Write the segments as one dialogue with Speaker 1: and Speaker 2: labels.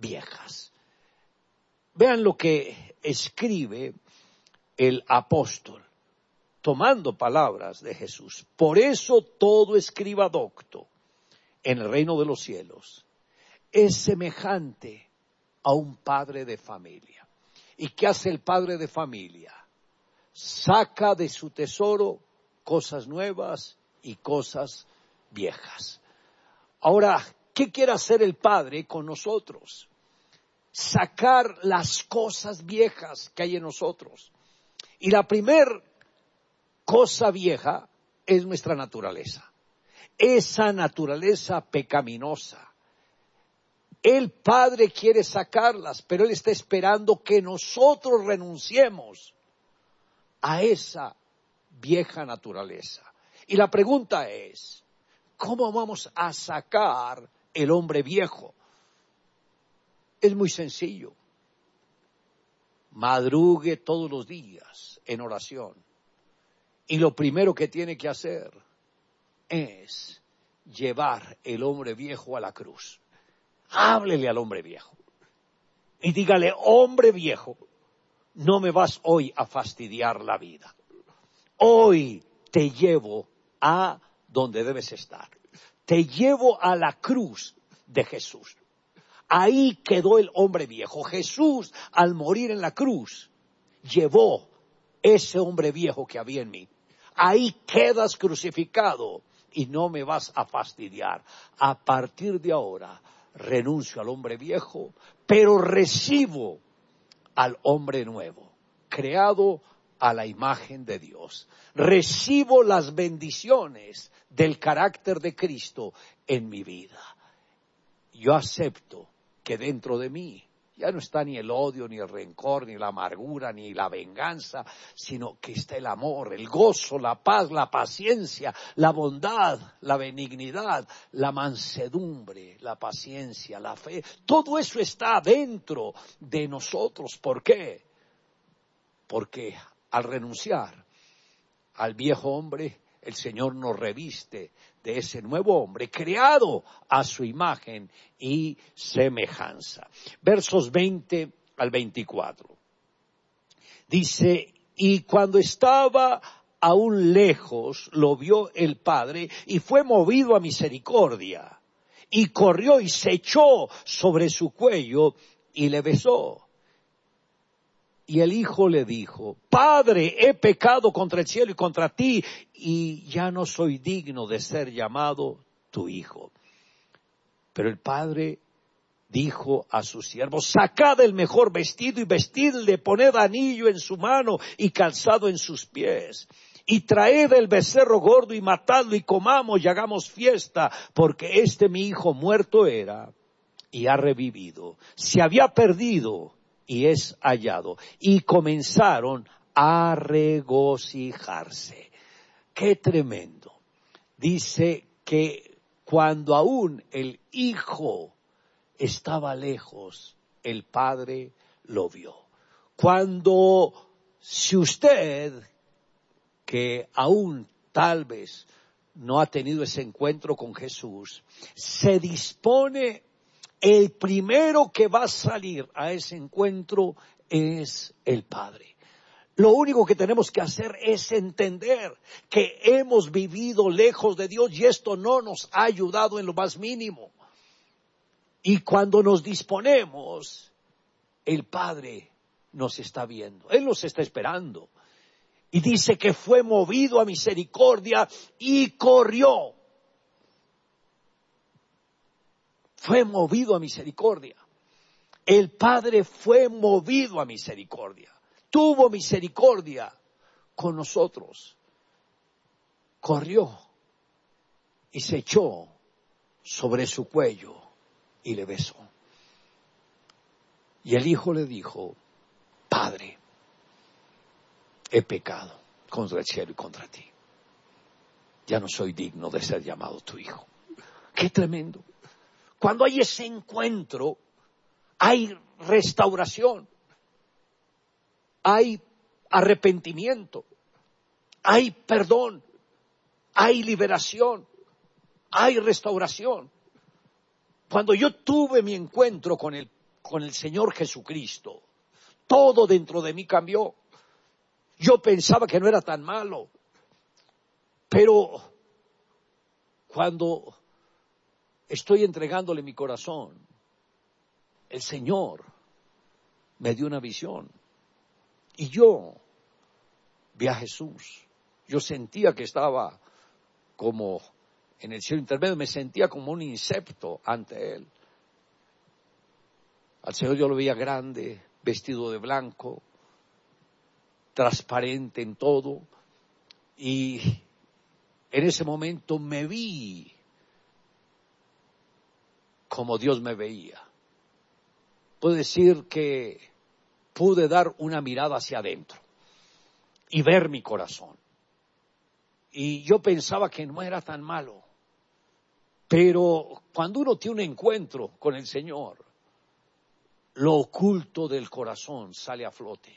Speaker 1: viejas. Vean lo que escribe el apóstol, tomando palabras de Jesús. Por eso todo escriba docto en el reino de los cielos es semejante a un padre de familia. ¿Y qué hace el padre de familia? Saca de su tesoro cosas nuevas y cosas viejas. Ahora, ¿qué quiere hacer el Padre con nosotros? Sacar las cosas viejas que hay en nosotros. Y la primer cosa vieja es nuestra naturaleza. Esa naturaleza pecaminosa. El Padre quiere sacarlas, pero Él está esperando que nosotros renunciemos a esa vieja naturaleza. Y la pregunta es, ¿cómo vamos a sacar el hombre viejo? Es muy sencillo. Madrugue todos los días en oración. Y lo primero que tiene que hacer es llevar el hombre viejo a la cruz. Háblele al hombre viejo. Y dígale, hombre viejo, no me vas hoy a fastidiar la vida. Hoy te llevo a donde debes estar. Te llevo a la cruz de Jesús. Ahí quedó el hombre viejo. Jesús, al morir en la cruz, llevó ese hombre viejo que había en mí. Ahí quedas crucificado y no me vas a fastidiar. A partir de ahora, renuncio al hombre viejo, pero recibo al hombre nuevo, creado a la imagen de Dios. Recibo las bendiciones del carácter de Cristo en mi vida. Yo acepto que dentro de mí ya no está ni el odio, ni el rencor, ni la amargura, ni la venganza, sino que está el amor, el gozo, la paz, la paciencia, la bondad, la benignidad, la mansedumbre, la paciencia, la fe. Todo eso está dentro de nosotros. ¿Por qué? Porque al renunciar al viejo hombre, el Señor nos reviste de ese nuevo hombre creado a su imagen y semejanza. Versos 20 al 24. Dice, y cuando estaba aún lejos, lo vio el Padre y fue movido a misericordia. Y corrió y se echó sobre su cuello y le besó. Y el hijo le dijo, Padre, he pecado contra el cielo y contra ti, y ya no soy digno de ser llamado tu hijo. Pero el padre dijo a sus siervos, sacad el mejor vestido y vestidle, poned anillo en su mano y calzado en sus pies. Y traed el becerro gordo y matadlo y comamos y hagamos fiesta, porque mi hijo muerto era y ha revivido. Se había perdido y es hallado. Y comenzaron a regocijarse. ¡Qué tremendo! Dice que cuando aún el hijo estaba lejos, el Padre lo vio. Si usted, que aún tal vez no ha tenido ese encuentro con Jesús, se dispone, el primero que va a salir a ese encuentro es el Padre. Lo único que tenemos que hacer es entender que hemos vivido lejos de Dios y esto no nos ha ayudado en lo más mínimo. Y cuando nos disponemos, el Padre nos está viendo, Él nos está esperando. Y dice que fue movido a misericordia y corrió. Fue movido a misericordia. El Padre fue movido a misericordia. Tuvo misericordia con nosotros. Corrió y se echó sobre su cuello y le besó. Y el hijo le dijo, Padre, he pecado contra el cielo y contra ti. Ya no soy digno de ser llamado tu hijo. ¡Qué tremendo! Cuando hay ese encuentro, hay restauración, hay arrepentimiento, hay perdón, hay liberación, hay restauración. Cuando yo tuve mi encuentro con el con el Señor Jesucristo, todo dentro de mí cambió. Yo pensaba que no era tan malo, pero cuando estoy entregándole mi corazón, el Señor me dio una visión y yo vi a Jesús. Yo sentía que estaba como en el cielo intermedio, me sentía como un insecto ante Él. Al Señor yo lo veía grande, vestido de blanco, transparente en todo, y en ese momento me vi como Dios me veía. Puedo decir que pude dar una mirada hacia adentro y ver mi corazón. Y yo pensaba que no era tan malo, pero cuando uno tiene un encuentro con el Señor, lo oculto del corazón sale a flote.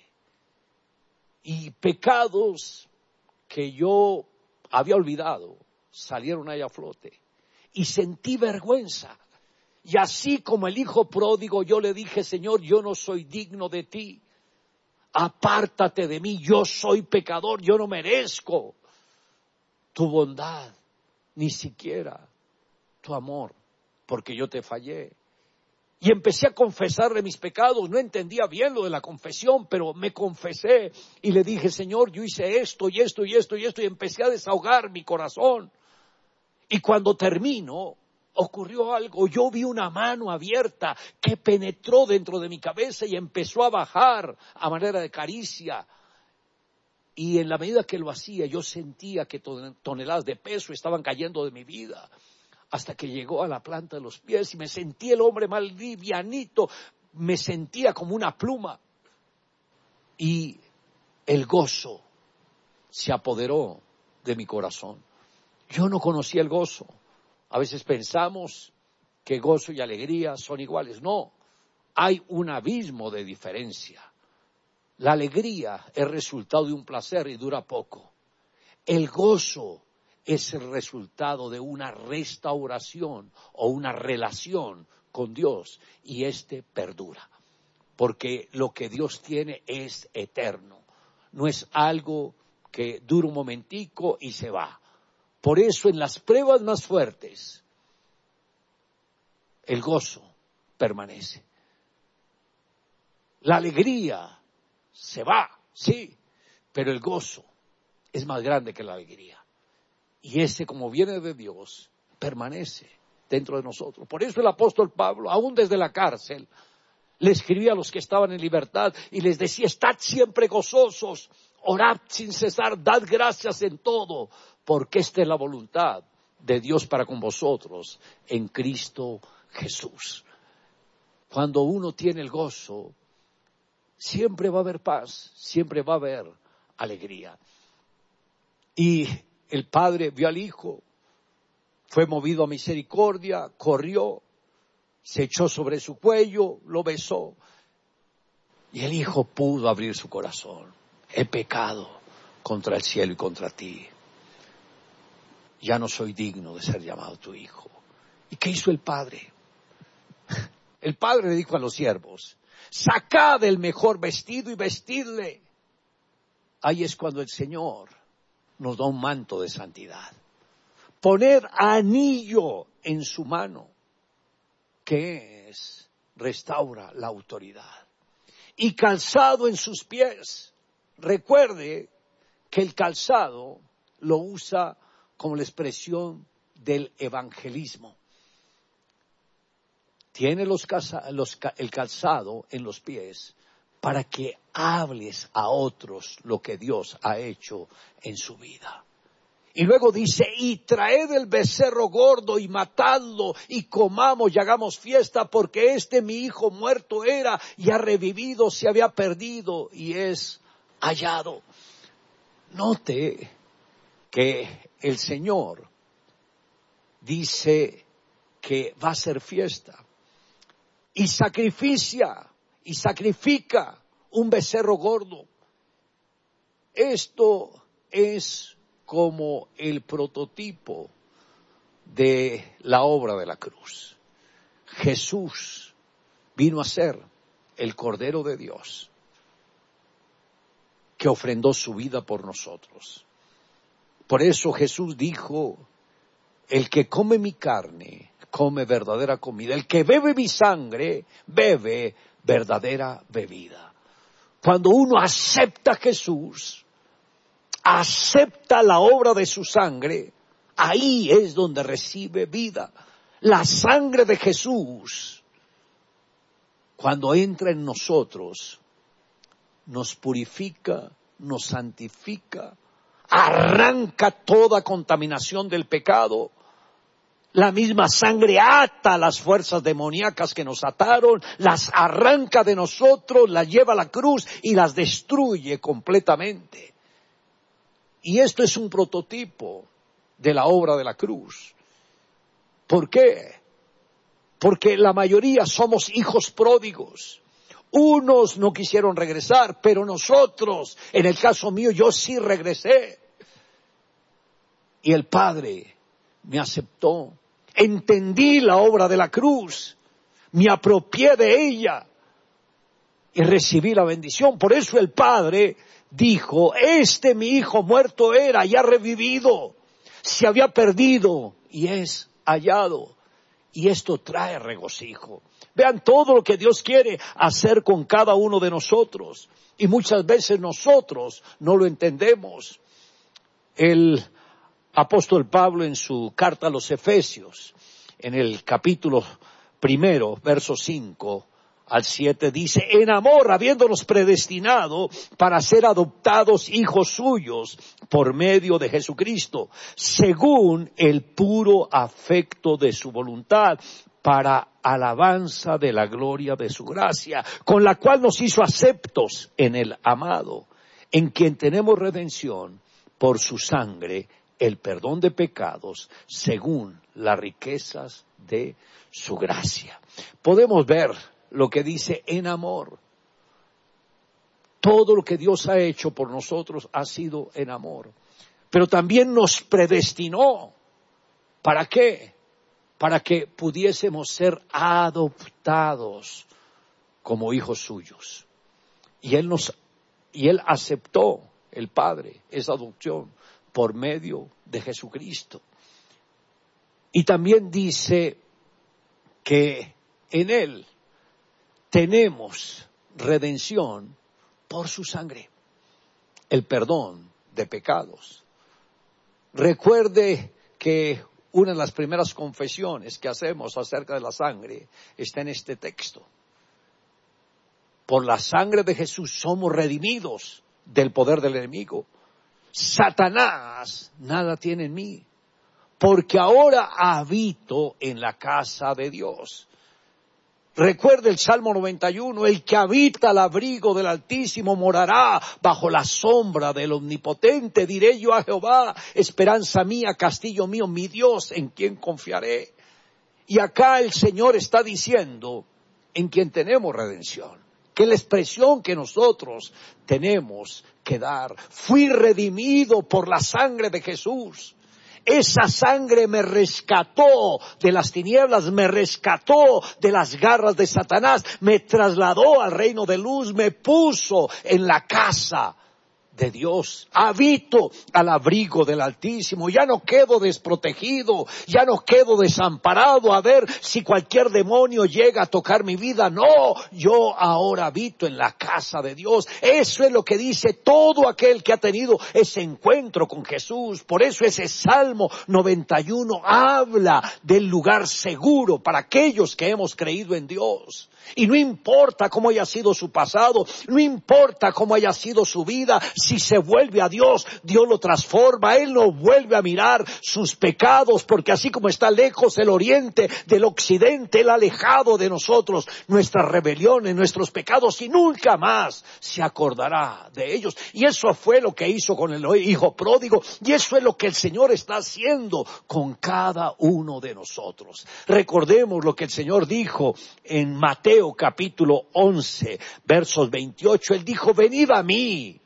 Speaker 1: Y pecados que yo había olvidado salieron ahí a flote. Y sentí vergüenza. Y así como el hijo pródigo, yo le dije, Señor, yo no soy digno de ti. Apártate de mí, yo soy pecador, yo no merezco tu bondad, ni siquiera tu amor, porque yo te fallé. Y empecé a confesarle mis pecados. No entendía bien lo de la confesión, pero me confesé y le dije, Señor, yo hice esto y esto y esto y esto, y empecé a desahogar mi corazón. Y cuando termino, ocurrió algo. Yo vi una mano abierta que penetró dentro de mi cabeza y empezó a bajar a manera de caricia. Y en la medida que lo hacía, yo sentía que toneladas de peso estaban cayendo de mi vida, hasta que llegó a la planta de los pies y me sentí el hombre más livianito, me sentía como una pluma. Y el gozo se apoderó de mi corazón. Yo no conocía el gozo. A veces pensamos que gozo y alegría son iguales. No, hay un abismo de diferencia. La alegría es resultado de un placer y dura poco. El gozo es el resultado de una restauración o una relación con Dios, y perdura. Porque lo que Dios tiene es eterno. No es algo que dura un momentico y se va. Por eso en las pruebas más fuertes, el gozo permanece. La alegría se va, sí, pero el gozo es más grande que la alegría. Y como viene de Dios, permanece dentro de nosotros. Por eso el apóstol Pablo, aún desde la cárcel, le escribía a los que estaban en libertad y les decía, estad siempre gozosos, orad sin cesar, dad gracias en todo, porque esta es la voluntad de Dios para con vosotros en Cristo Jesús. Cuando uno tiene el gozo, siempre va a haber paz, siempre va a haber alegría. Y el padre vio al hijo, fue movido a misericordia, corrió, se echó sobre su cuello, lo besó. Y el hijo pudo abrir su corazón. He pecado contra el cielo y contra ti. Ya no soy digno de ser llamado tu hijo. ¿Y qué hizo el padre? El padre le dijo a los siervos, sacad el mejor vestido y vestidle. Ahí es cuando el Señor nos da un manto de santidad. Poner anillo en su mano, que restaura la autoridad. Y calzado en sus pies. Recuerde que el calzado lo usa como la expresión del evangelismo. Tiene el calzado en los pies para que hables a otros lo que Dios ha hecho en su vida. Y luego dice, y traed el becerro gordo y matadlo y comamos y hagamos fiesta, porque mi hijo muerto era y ha revivido, se había perdido y es hallado. Note que el Señor dice que va a ser fiesta y sacrifica un becerro gordo. Esto es como el prototipo de la obra de la cruz. Jesús vino a ser el Cordero de Dios, que ofrendó su vida por nosotros. Por eso Jesús dijo, el que come mi carne, come verdadera comida. El que bebe mi sangre, bebe verdadera bebida. Cuando uno acepta a Jesús, acepta la obra de su sangre, ahí es donde recibe vida. La sangre de Jesús, cuando entra en nosotros, nos purifica, nos santifica, arranca toda contaminación del pecado. La misma sangre ata las fuerzas demoníacas que nos ataron, las arranca de nosotros, las lleva a la cruz y las destruye completamente. Y esto es un prototipo de la obra de la cruz. ¿Por qué? Porque la mayoría somos hijos pródigos. Unos no quisieron regresar, pero nosotros, en el caso mío, yo sí regresé. Y el Padre me aceptó. Entendí la obra de la cruz, me apropié de ella y recibí la bendición. Por eso el Padre dijo, mi hijo muerto era y ha revivido, se había perdido y es hallado. Y esto trae regocijo. Vean todo lo que Dios quiere hacer con cada uno de nosotros. Y muchas veces nosotros no lo entendemos. El apóstol Pablo en su carta a los Efesios, en el capítulo 1, versos 5 al 7, dice, en amor, habiéndonos predestinado para ser adoptados hijos suyos por medio de Jesucristo, según el puro afecto de su voluntad, para alabanza de la gloria de su gracia, con la cual nos hizo aceptos en el amado, en quien tenemos redención por su sangre, el perdón de pecados, según las riquezas de su gracia. Podemos ver lo que dice en amor. Todo lo que Dios ha hecho por nosotros ha sido en amor. Pero también nos predestinó. ¿Para qué? Para que pudiésemos ser adoptados como hijos suyos. Y Él aceptó, el Padre, esa adopción por medio de Jesucristo. Y también dice que en Él tenemos redención por su sangre, el perdón de pecados. Recuerde que una de las primeras confesiones que hacemos acerca de la sangre está en este texto. Por la sangre de Jesús somos redimidos del poder del enemigo. Satanás nada tiene en mí, porque ahora habito en la casa de Dios. Recuerde el Salmo 91, el que habita al abrigo del Altísimo morará bajo la sombra del Omnipotente. Diré yo a Jehová, esperanza mía, castillo mío, mi Dios, en quien confiaré. Y acá el Señor está diciendo, en quien tenemos redención, que es la expresión que nosotros tenemos que dar. Fui redimido por la sangre de Jesús. Esa sangre me rescató de las tinieblas, me rescató de las garras de Satanás, me trasladó al reino de luz, me puso en la casa de Dios. Habito al abrigo del Altísimo, ya no quedo desprotegido, ya no quedo desamparado a ver si cualquier demonio llega a tocar mi vida. No, yo ahora habito en la casa de Dios. Eso es lo que dice todo aquel que ha tenido ese encuentro con Jesús. Por eso ese Salmo 91 habla del lugar seguro para aquellos que hemos creído en Dios. Y no importa cómo haya sido su pasado, no importa cómo haya sido su vida, si se vuelve a Dios, Dios lo transforma, Él no vuelve a mirar sus pecados, porque así como está lejos el oriente del occidente, Él ha alejado de nosotros nuestras rebeliones, nuestros pecados, y nunca más se acordará de ellos. Y eso fue lo que hizo con el hijo pródigo, y eso es lo que el Señor está haciendo con cada uno de nosotros. Recordemos lo que el Señor dijo en Mateo capítulo 11, versos 28. Él dijo, venid a mí,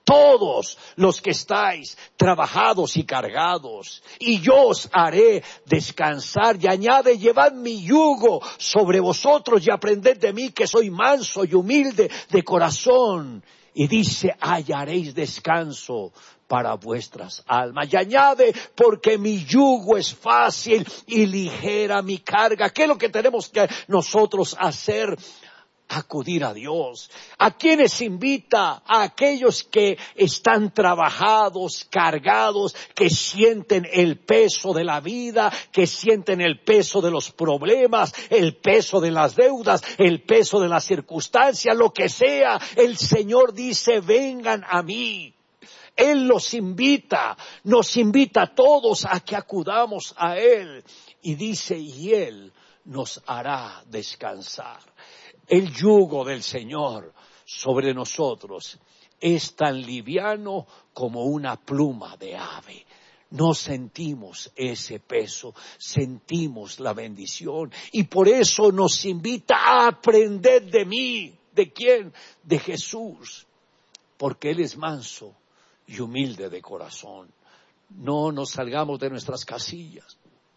Speaker 1: todos los que estáis trabajados y cargados, y yo os haré descansar. Y añade, llevad mi yugo sobre vosotros y aprended de mí, que soy manso y humilde de corazón. Y dice, hallaréis descanso para vuestras almas. Y añade, porque mi yugo es fácil y ligera mi carga. ¿Qué es lo que tenemos que nosotros hacer? Acudir a Dios. ¿A quienes invita? A aquellos que están trabajados, cargados, que sienten el peso de la vida, que sienten el peso de los problemas, el peso de las deudas, el peso de las circunstancias, lo que sea. El Señor dice, vengan a mí. Él nos invita a todos a que acudamos a Él. Y dice, y Él nos hará descansar. El yugo del Señor sobre nosotros es tan liviano como una pluma de ave. No sentimos ese peso, sentimos la bendición. Y por eso nos invita a aprender de mí. ¿De quién? De Jesús. Porque Él es manso y humilde de corazón. No nos salgamos de nuestras casillas.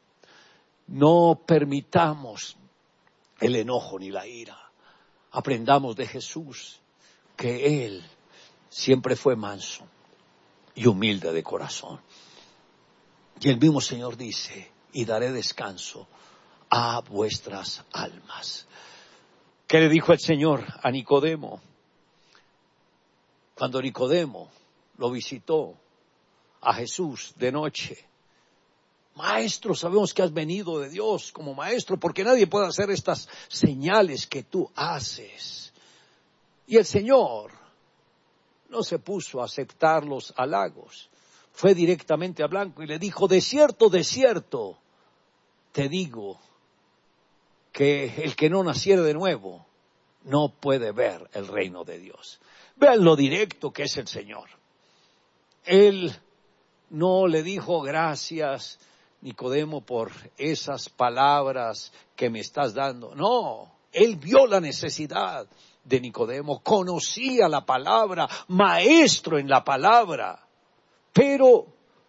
Speaker 1: No permitamos el enojo ni la ira. Aprendamos de Jesús que Él siempre fue manso y humilde de corazón. Y el mismo Señor dice, y daré descanso a vuestras almas. ¿Qué le dijo el Señor a Nicodemo? Cuando Nicodemo lo visitó a Jesús de noche. Maestro, sabemos que has venido de Dios como maestro, porque nadie puede hacer estas señales que tú haces. Y el Señor no se puso a aceptar los halagos. Fue directamente a blanco y le dijo, de cierto, te digo que el que no naciere de nuevo no puede ver el reino de Dios. Vean lo directo que es el Señor. Él no le dijo gracias, Nicodemo, por esas palabras que me estás dando. No, Él vio la necesidad de Nicodemo, conocía la palabra, maestro en la palabra, pero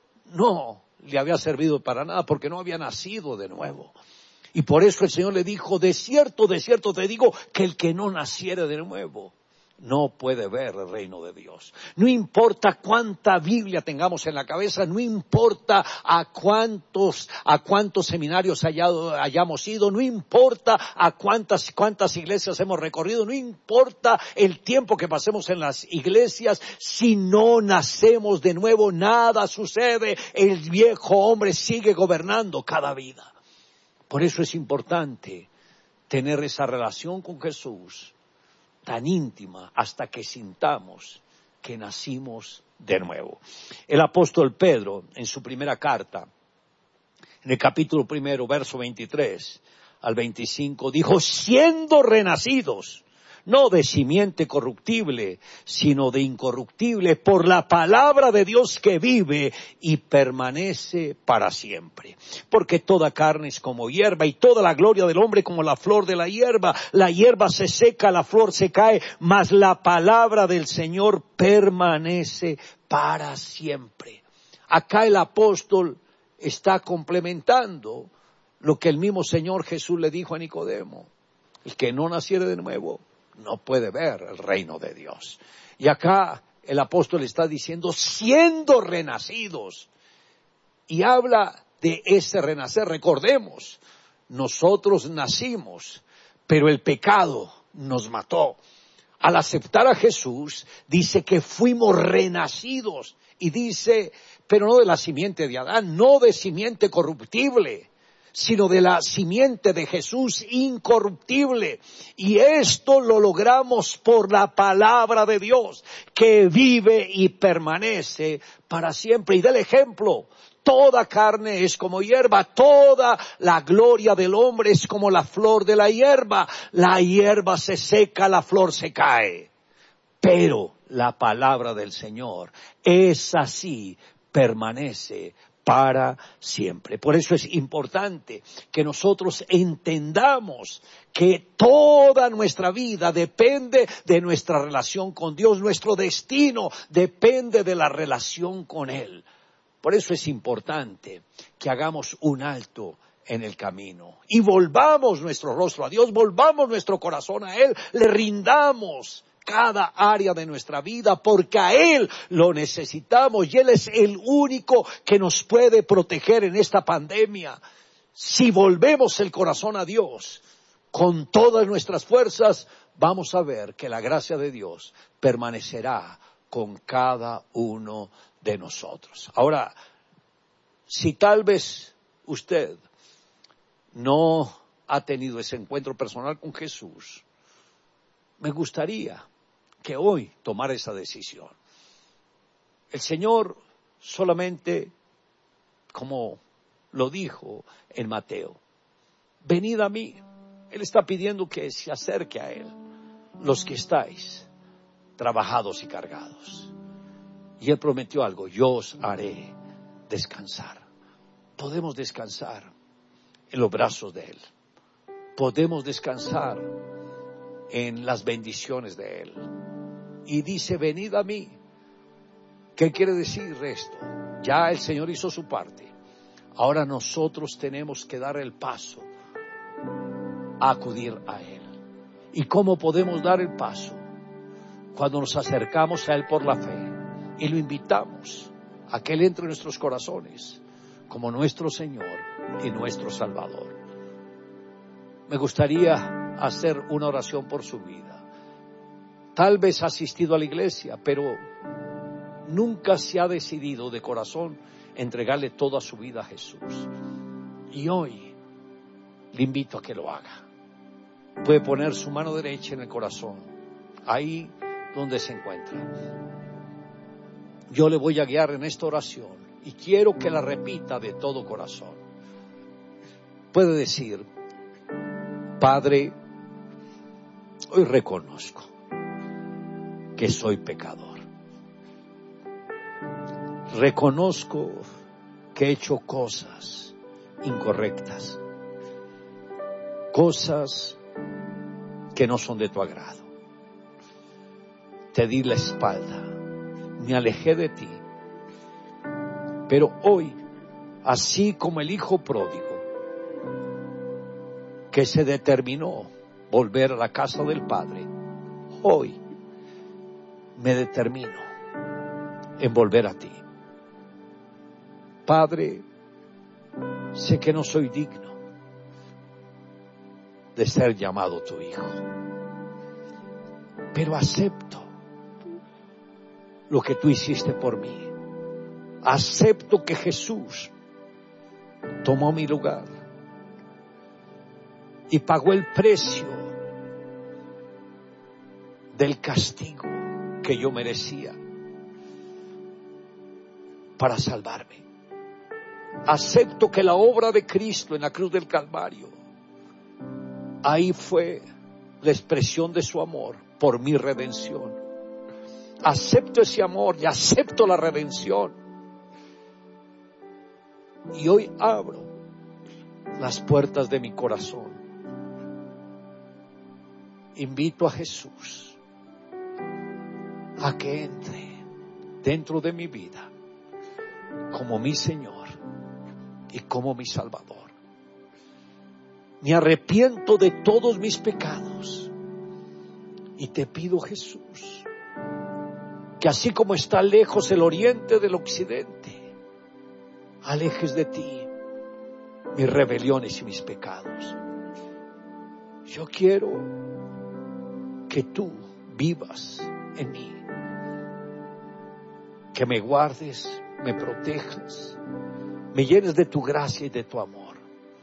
Speaker 1: no le había servido para nada porque no había nacido de nuevo. Y por eso el Señor le dijo, de cierto te digo que el que no naciere de nuevo no puede ver el reino de Dios. No importa cuánta Biblia tengamos en la cabeza, no importa a cuántos seminarios hayamos ido, no importa a cuántas iglesias hemos recorrido, no importa el tiempo que pasemos en las iglesias, si no nacemos de nuevo, nada sucede. El viejo hombre sigue gobernando cada vida. Por eso es importante tener esa relación con Jesús tan íntima hasta que sintamos que nacimos de nuevo. El apóstol Pedro, en su primera carta, en el capítulo 1, verso 23 al 25, dijo, siendo renacidos, no de simiente corruptible, sino de incorruptible, por la palabra de Dios que vive y permanece para siempre. Porque toda carne es como hierba, y toda la gloria del hombre como la flor de la hierba. La hierba se seca, la flor se cae, mas la palabra del Señor permanece para siempre. Acá el apóstol está complementando lo que el mismo Señor Jesús le dijo a Nicodemo. El que no naciere de nuevo no puede ver el reino de Dios. Y acá el apóstol está diciendo, siendo renacidos. Y habla de ese renacer. Recordemos, nosotros nacimos, pero el pecado nos mató. Al aceptar a Jesús, dice que fuimos renacidos. Y dice, pero no de la simiente de Adán, no de simiente corruptible, sino de la simiente de Jesús incorruptible. Y esto lo logramos por la palabra de Dios, que vive y permanece para siempre. Y del ejemplo, toda carne es como hierba, toda la gloria del hombre es como la flor de la hierba. La hierba se seca, la flor se cae. Pero la palabra del Señor es así, permanece para siempre. Por eso es importante que nosotros entendamos que toda nuestra vida depende de nuestra relación con Dios. Nuestro destino depende de la relación con Él. Por eso es importante que hagamos un alto en el camino y volvamos nuestro rostro a Dios, volvamos nuestro corazón a Él, le rindamos cada área de nuestra vida porque a Él lo necesitamos y Él es el único que nos puede proteger en esta pandemia. Si volvemos el corazón a Dios con todas nuestras fuerzas, vamos a ver que la gracia de Dios permanecerá con cada uno de nosotros. Ahora, si tal vez usted no ha tenido ese encuentro personal con Jesús, me gustaría que hoy tomara esa decisión. El Señor solamente, como lo dijo en Mateo, venid a mí. Él está pidiendo que se acerque a Él, los que estáis trabajados y cargados. Y Él prometió algo, yo os haré descansar. Podemos descansar en los brazos de Él. Podemos descansar en las bendiciones de Él. Y dice, venid a mí. ¿Qué quiere decir esto? Ya el Señor hizo su parte. Ahora nosotros tenemos que dar el paso a acudir a Él. ¿Y cómo podemos dar el paso? Cuando nos acercamos a Él por la fe y lo invitamos a que Él entre en nuestros corazones como nuestro Señor y nuestro Salvador. Me gustaría hacer una oración por su vida. Tal vez ha asistido a la iglesia, pero nunca se ha decidido de corazón entregarle toda su vida a Jesús. Y hoy le invito a que lo haga. Puede poner su mano derecha en el corazón, ahí donde se encuentra. Yo le voy a guiar en esta oración y quiero que la repita de todo corazón. Puede decir, Padre, hoy reconozco que soy pecador. Reconozco que he hecho cosas incorrectas, cosas que no son de tu agrado. Te di la espalda, me alejé de ti. Pero hoy, así como el hijo pródigo, que se determinó volver a la casa del Padre, hoy me determino en volver a ti. Padre, sé que no soy digno de ser llamado tu hijo, pero acepto lo que tú hiciste por mí. Acepto que Jesús tomó mi lugar y pagó el precio del castigo que yo merecía para salvarme. Acepto que la obra de Cristo en la cruz del Calvario, ahí fue la expresión de su amor por mi redención. Acepto ese amor y acepto la redención. Y hoy abro las puertas de mi corazón. Invito a Jesús a que entre dentro de mi vida como mi Señor y como mi Salvador. Me arrepiento de todos mis pecados y te pido, Jesús, que así como está lejos el oriente del occidente, alejes de ti mis rebeliones y mis pecados. Yo quiero que tú vivas en mí, que me guardes, me protejas, me llenes de tu gracia y de tu amor.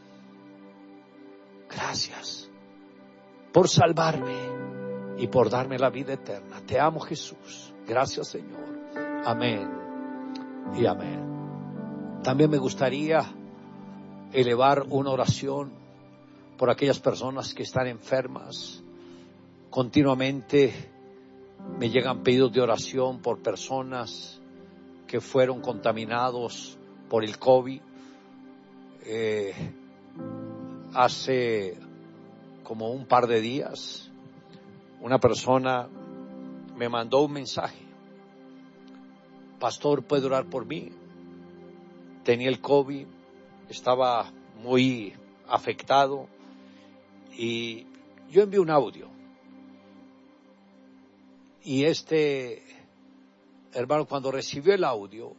Speaker 1: Gracias por salvarme y por darme la vida eterna. Te amo, Jesús. Gracias, Señor. Amén y amén. También me gustaría elevar una oración por aquellas personas que están enfermas. Continuamente me llegan pedidos de oración por personas que fueron contaminados por el COVID. Hace como un par de días, una persona me mandó un mensaje: pastor, ¿puede orar por mí? Tenía el COVID, estaba muy afectado, y yo envié un audio. Y este hermano, cuando recibió el audio,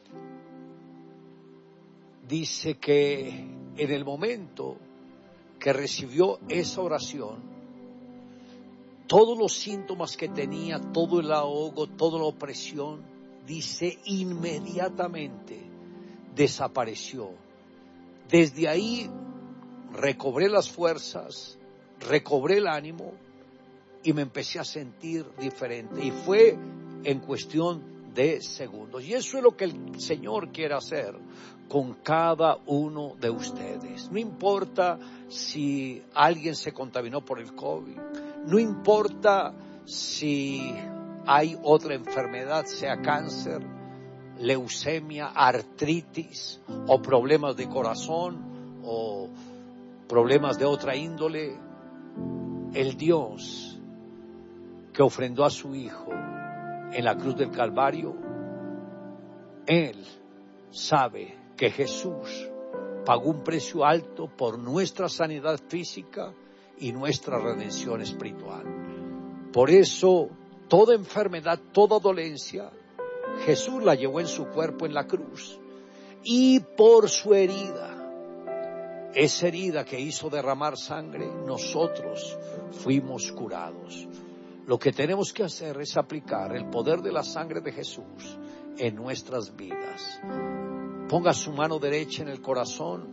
Speaker 1: dice que en el momento que recibió esa oración, todos los síntomas que tenía, todo el ahogo, toda la opresión, dice, inmediatamente desapareció. Desde ahí recobré las fuerzas, recobré el ánimo y me empecé a sentir diferente. Y fue en cuestión de segundos. Y eso es lo que el Señor quiere hacer con cada uno de ustedes. No importa si alguien se contaminó por el COVID, no importa si hay otra enfermedad, sea cáncer, leucemia, artritis o problemas de corazón o problemas de otra índole. El Dios que ofrendó a su Hijo en la cruz del Calvario, Él sabe que Jesús pagó un precio alto por nuestra sanidad física y nuestra redención espiritual. Por eso, toda enfermedad, toda dolencia, Jesús la llevó en su cuerpo en la cruz. Y por su herida, esa herida que hizo derramar sangre, nosotros fuimos curados. Lo que tenemos que hacer es aplicar el poder de la sangre de Jesús en nuestras vidas. Ponga su mano derecha en el corazón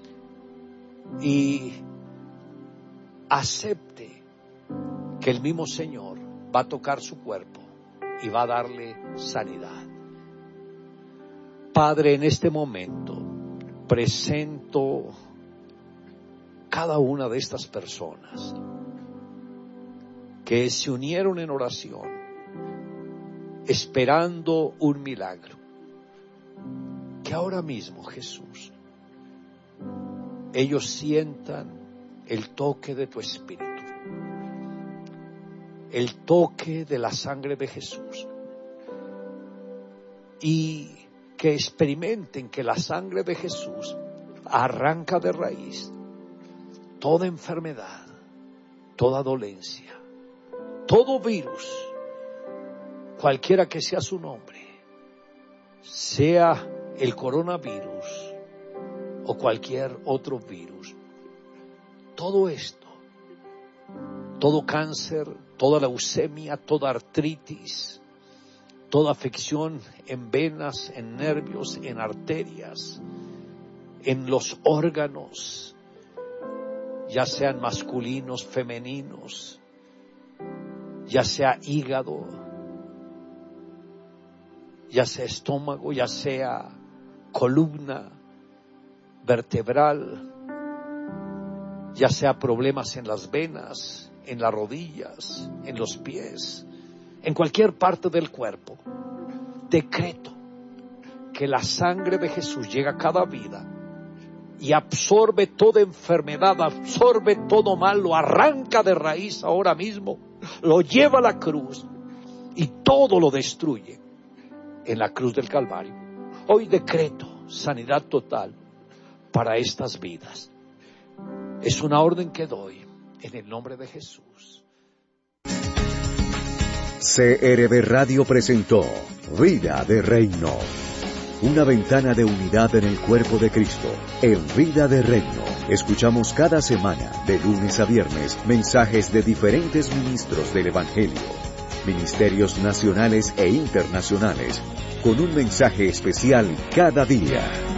Speaker 1: y acepte que el mismo Señor va a tocar su cuerpo y va a darle sanidad. Padre, en este momento presento cada una de estas personas que se unieron en oración, esperando un milagro. Que ahora mismo, Jesús, ellos sientan el toque de tu Espíritu, el toque de la sangre de Jesús, y que experimenten que la sangre de Jesús arranca de raíz toda enfermedad, toda dolencia, todo virus, cualquiera que sea su nombre, sea el coronavirus o cualquier otro virus. Todo esto, todo cáncer, toda leucemia, toda artritis, toda afección en venas, en nervios, en arterias, en los órganos, ya sean masculinos, femeninos, ya sea hígado, ya sea estómago, ya sea columna vertebral, ya sea problemas en las venas, en las rodillas, en los pies, en cualquier parte del cuerpo. Decreto que la sangre de Jesús llega a cada vida y absorbe toda enfermedad, absorbe todo mal, lo arranca de raíz ahora mismo, lo lleva a la cruz y todo lo destruye en la cruz del Calvario. Hoy decreto sanidad total para estas vidas. Es una orden que doy en el nombre de Jesús.
Speaker 2: CRB Radio presentó Vida de Reino. Una ventana de unidad en el cuerpo de Cristo. En Vida de Reino, escuchamos cada semana, de lunes a viernes, mensajes de diferentes ministros del Evangelio, ministerios nacionales e internacionales, con un mensaje especial cada día.